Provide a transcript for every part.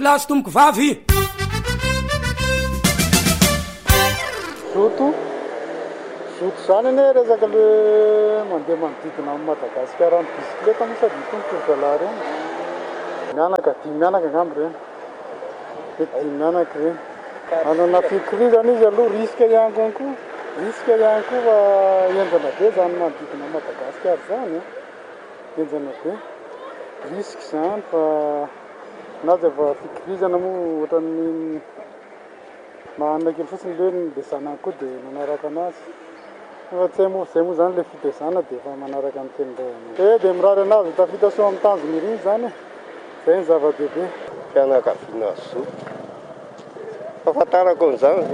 lasy tomboko vavy zoto zany ane resaky le mandeha manodidina amin'ny Madagasikara ny bisikleta moa sady tongotra reny mianaka dimy mianaka angambo reny de dimy mianaka reny anana fikirizana izy aloha risque ihany koa fa enjana be zany manodidina Madagasikara zany enjana be risque zany fa nazy fa fikirizana moa ohatran'ny mahanana kely fotsiny le nindesana koa de manaraka anazy fa tsy moa zay moa zany le fitezana de fa manaraka ny tenindray de mirary anazy tafita soa amin'ny tanjony riny zany zay ny zava-dehibe fianakaviana zoto fahafantarako an'izany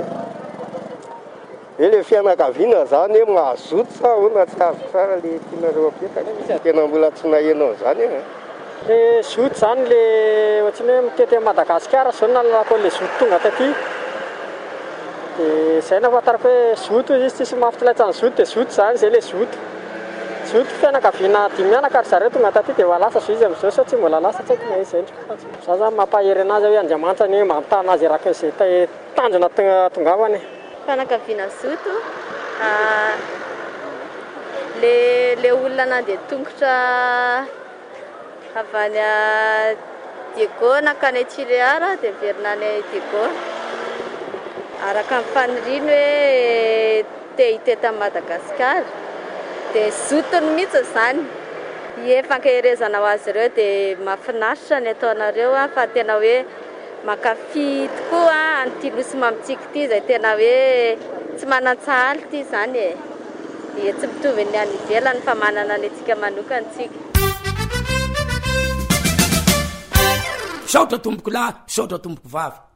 le fianakaviana zany mahazoto sa ona tsy azo tsara le tianareo apetaka tena mbola tsy nahenao zany le zoto zany le ohatrany hoe mitety Madagasikara zao nalalako le zoto tonga taty de zay nafatarako hoe zoto izy tsisy mahafitsilaitsany zoto de zoto zany zay le zoto fianakaviana dimy mianaka ary zareo tonga taty de lasa zo izy am'izao sa tsy mbola lasa tsy haiko na izy zay za zany mampahery anazy hoe Andriamanitra ny mampitana azy araka izay tanjona tongavany fianakaviana zoto le olona nandeha tongotra avy any Diego nakany Tchireara de verina any Diego araka ny faniriny hoe te hiteta Madagasikara de zotony mihitsy zany efankaherezana ho azy ireo de mahafinaritra ny ataonareo fa tena hoe makafi tokoa an'ity losy mamitsika ity zay tena hoe tsy manan-tsahaly ity zany tsy mitovy ny any ivelany fa manana ny antsika manokana tsika saotra tomboko lahy saotra tomboko vavy